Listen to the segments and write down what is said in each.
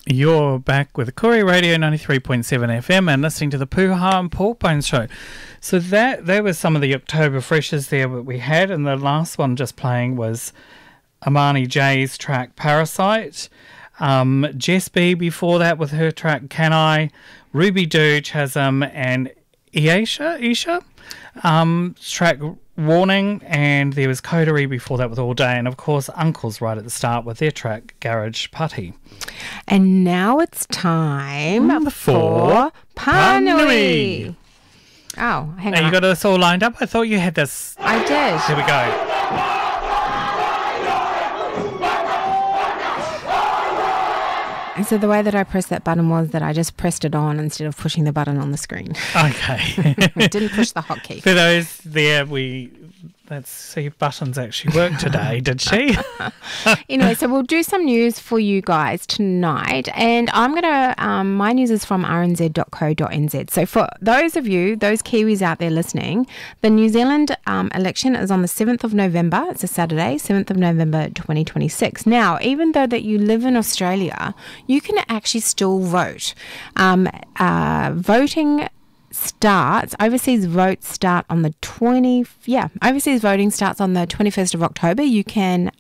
You're back with Koori Radio 93.7 FM and listening to the Puha and Pork Bones Show. So that was some of the October freshers there that we had, and the last one just playing was Amani J's track Parasite. Jess B before that with her track Can I, Ruby Doo, Chasm and Isha track Warning, and there was Coterie before that with All Day, and of course Uncles right at the start with their track Garage Putty. And now it's time for Panui. Oh, hang on. You got this all lined up? I thought you had this. I did. Here we go. And so the way that I pressed that button was that I just pressed it on instead of pushing the button on the screen. Okay. I didn't push the hotkey. For those there, let's see if buttons actually work today, did she? Anyway, so we'll do some news for you guys tonight. And I'm going to, my news is from rnz.co.nz. So for those of you, those Kiwis out there listening, the New Zealand election is on the 7th of November. It's a Saturday, 7th of November 2026. Now, even though that you live in Australia, you can actually still vote. Voting starts, overseas votes start on the overseas voting starts on the 21st of October. You can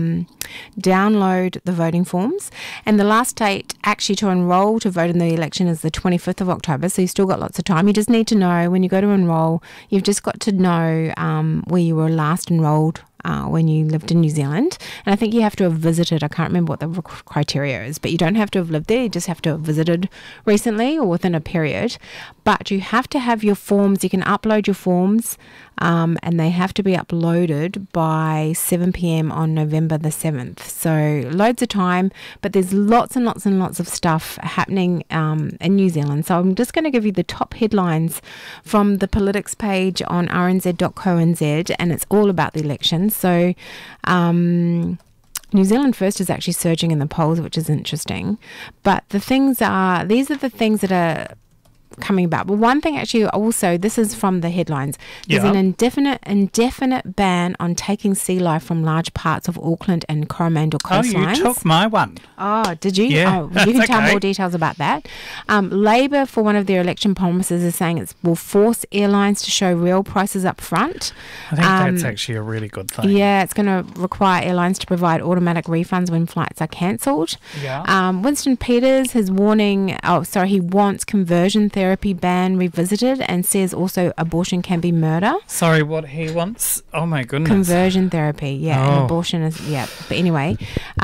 download the voting forms, and the last date actually to enrol to vote in the election is the 25th of October, so you've still got lots of time. You just need to know when you go to enrol, you've just got to know where you were last enrolled when you lived in New Zealand, and I think you have to have visited. I can't remember what the criteria is, but you don't have to have lived there. You just have to have visited recently or within a period. But you have to have your forms. You can upload your forms, and they have to be uploaded by 7 p.m. on November the 7th. So loads of time, but there's lots and lots and lots of stuff happening in New Zealand. So I'm just going to give you the top headlines from the politics page on rnz.co.nz, and it's all about the elections. So New Zealand First is actually surging in the polls, which is interesting. But these are the things that are coming about. But one thing actually also, this is from the headlines, there's an indefinite ban on taking sea life from large parts of Auckland and Coromandel coastlines. Oh, you took my one. Oh, did you? Yeah, you can tell more details about that. Labor, for one of their election promises, is saying it will force airlines to show real prices up front. I think that's actually a really good thing. Yeah, it's going to require airlines to provide automatic refunds when flights are cancelled. Yeah. Winston Peters is he wants conversion therapy ban revisited, and says also abortion can be murder. Sorry, what he wants? Oh my goodness. Conversion therapy, and abortion is, But anyway,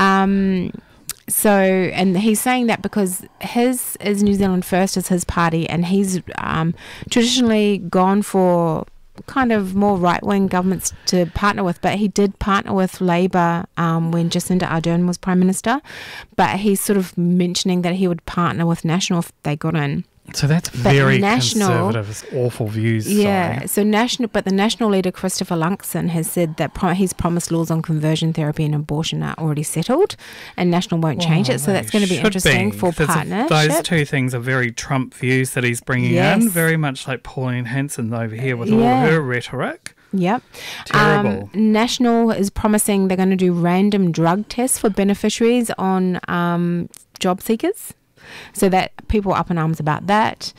so, and he's saying that because his is New Zealand First is his party, and he's traditionally gone for kind of more right-wing governments to partner with, but he did partner with Labour when Jacinda Ardern was Prime Minister, but he's sort of mentioning that he would partner with National if they got in. So that's very conservative. It's awful views. Yeah. So the national leader Christopher Luxon has said that he's promised laws on conversion therapy and abortion are already settled, and National won't change it. So that's going to be interesting for partnership. Those two things are very Trump views that he's bringing in, very much like Pauline Hanson over here with all her rhetoric. Yep. Terrible. National is promising they're going to do random drug tests for beneficiaries on job seekers. So that people are up in arms about that.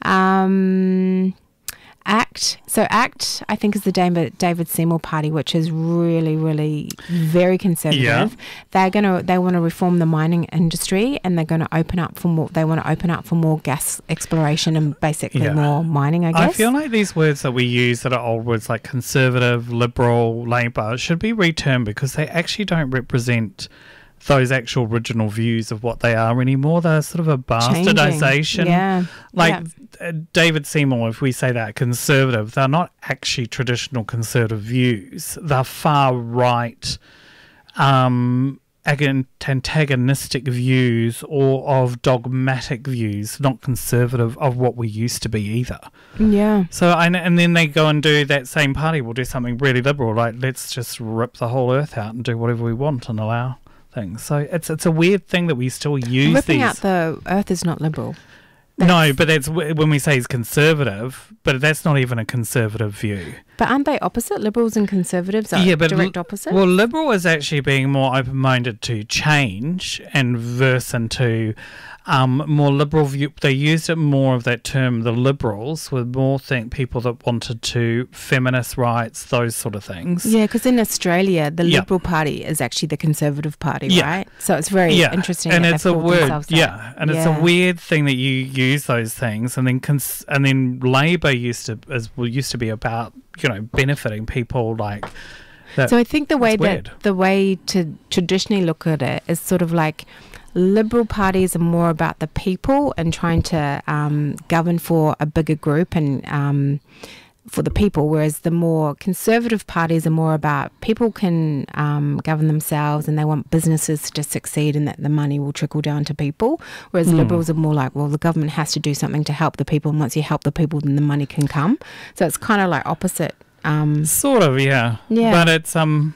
ACT, I think, is the David Seymour party, which is really, really very conservative. Yeah. They want to reform the mining industry, and they're going to open up for more. They want to open up for more gas exploration and basically more mining, I guess. I feel like these words that we use that are old words like conservative, liberal, Labour should be returned because they actually don't represent those actual original views of what they are anymore. They're sort of a bastardization. David Seymour, if we say that, conservative, they're not actually traditional conservative views. They're far right, antagonistic views or of dogmatic views, not conservative of what we used to be either. Yeah. So, and then they go and do that same party will do something really liberal, like let's just rip the whole earth out and do whatever we want and allow things. So it's a weird thing that we still use. Ripping out the earth is not liberal. No, but that's when we say he's conservative, but that's not even a conservative view. But aren't they opposite? Liberals and Conservatives are direct opposite? Well, Liberal is actually being more open-minded to change and verse into more liberal view. They used it more of that term. The Liberals were more people that wanted to feminist rights, those sort of things. Yeah, because in Australia, the Liberal Party is actually the Conservative Party, right? So it's very interesting. And that it's a word, it's a weird thing that you use those things, and then Labor used to be about benefiting people like. So I think the way to traditionally look at it is sort of like Liberal parties are more about the people and trying to govern for a bigger group and for the people, whereas the more conservative parties are more about people can govern themselves and they want businesses to succeed and that the money will trickle down to people, whereas Liberals are more like, well, the government has to do something to help the people, and once you help the people then the money can come. So it's kind of like opposite. Sort of, yeah. But it's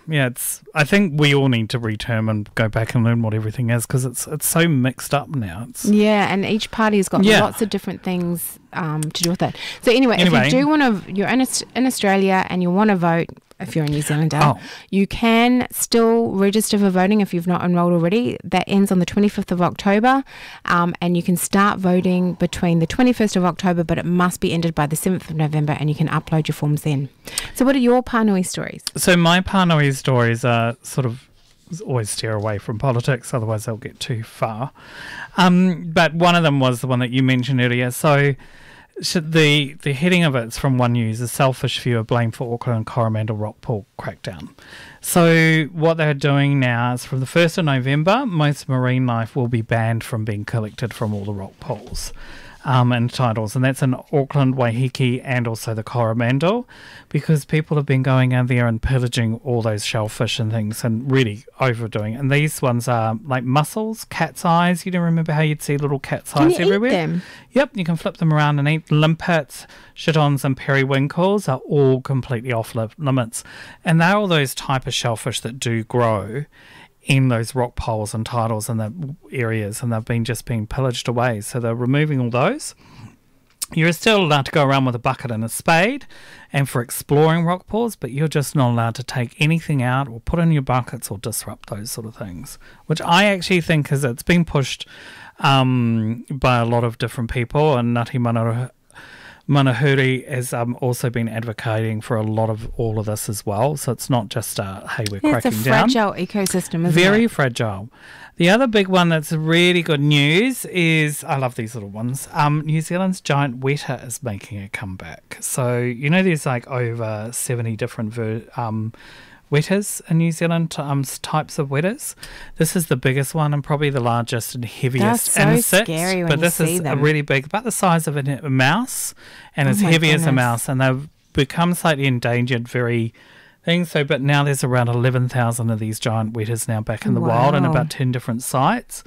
I think we all need to reterm and go back and learn what everything is, because it's so mixed up now. And each party has got lots of different things to do with it. So anyway, if you do want to, you're in Australia and you want to vote. If you're a New Zealander, you can still register for voting if you've not enrolled already. That ends on the 25th of October, and you can start voting between the 21st of October, but it must be ended by the 7th of November, and you can upload your forms then. So what are your Pānui stories? So my Pānui stories are sort of always steer away from politics, otherwise they'll get too far. But one of them was the one that you mentioned earlier. So the heading of it's from One News, a selfish view of blame for Auckland and Coromandel rock pool crackdown. So what they're doing now is from the 1st of November, most marine life will be banned from being collected from all the rock pools and titles, and that's in Auckland, Waiheke and also the Coromandel, because people have been going out there and pillaging all those shellfish and things and really overdoing it. And these ones are like mussels, cat's eyes. You don't remember how you'd see little cat's eyes everywhere? Can you eat them? Yep, you can flip them around and eat. Limpets, chitons and periwinkles are all completely off limits. And they're all those type of shellfish that do grow in those rock poles and titles and the areas, and they've been just being pillaged away. So they're removing all those. You're still allowed to go around with a bucket and a spade and for exploring rock pools, but you're just not allowed to take anything out or put in your buckets or disrupt those sort of things, which I actually think it's been pushed by a lot of different people, and Ngāti Manahuri has also been advocating for a lot of all of this as well. So it's not just, hey, we're cracking down. It's a fragile ecosystem, isn't it? Very fragile. The other big one that's really good news is, I love these little ones, New Zealand's giant weta is making a comeback. So, there's like over 70 different wetas in New Zealand, types of wetas. This is the biggest one and probably the largest and heaviest insect. Scary when but this you see is them. A really big, about the size of a mouse, and as heavy as a mouse. And they've become slightly endangered, but now there's around 11,000 of these giant wetas now back in the wild in about 10 different sites.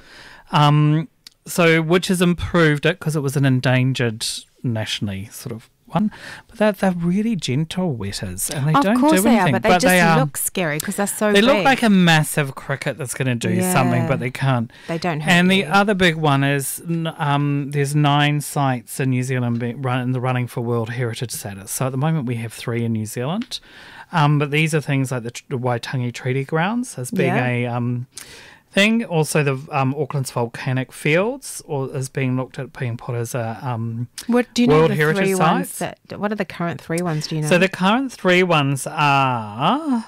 Which has improved it because it was an endangered nationally sort of one, but they're really gentle wetas and they don't do anything. Of course they are, but they just look scary because they're so They big. look like a massive cricket that's going to do something, but they can't. They don't hurt And you. the other big one is there's 9 sites in New Zealand in the running for World Heritage status. So at the moment we have 3 in New Zealand, but these are things like the Waitangi Treaty Grounds as being a thing. Also, the Auckland's volcanic fields is being looked at being put as a what do you World know? The Heritage 3 sites. ones what are the current 3 ones? Do you know? So the current 3 ones are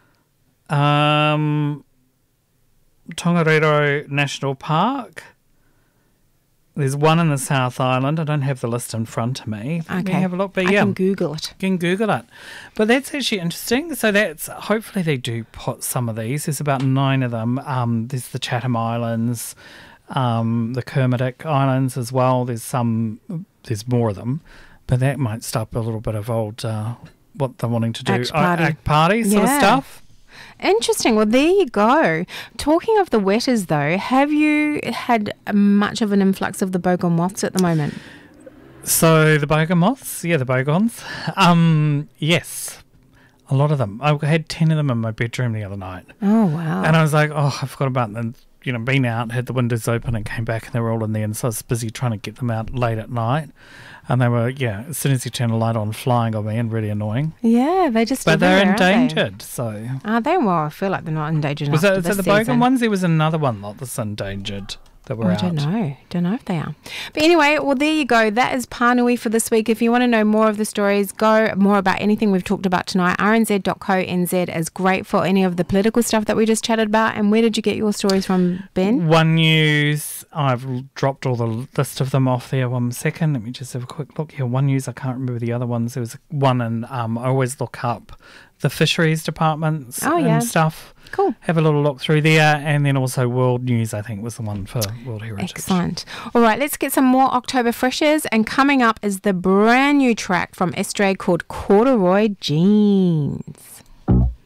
Tongariro National Park. There's one in the South Island. I don't have the list in front of me. Let me have a look. But I can Google it. You can Google it. But that's actually interesting. So hopefully they do put some of these. There's about 9 of them. There's the Chatham Islands, the Kermadec Islands as well. There's more of them. But that might stop a little bit of old, what they're wanting to do. Act party sort of stuff. Interesting. Well, there you go. Talking of the wetas, though, have you had much of an influx of the bogon moths at the moment? So the bogon moths, the bogons, yes, a lot of them. I had 10 of them in my bedroom the other night. Oh, wow. And I was like, I forgot about them. been out, had the windows open and came back and they were all in there. And so I was busy trying to get them out late at night. And they were, as soon as you turn the light on, flying on me and really annoying. Yeah, they just. But they're everywhere, endangered, so. Are they? Well, I feel like they're not endangered. Was enough it this the season. Bogan ones? There was another one not this endangered that were out. I don't know if they are. But anyway, well, there you go. That is Pānui for this week. If you want to know more of the stories, go more about anything we've talked about tonight. rnz.co.nz is great for any of the political stuff that we just chatted about. And where did you get your stories from, Ben? One News. I've dropped all the list of them off there. 1 second. Let me just have a quick look here. One News. I can't remember the other ones. There was one, and I always look up the fisheries departments and stuff. Cool. Have a little look through there. And then also World News, I think, was the one for World Heritage. Excellent. All right, let's get some more October freshers. And coming up is the brand new track from Estray called Corduroy Jeans.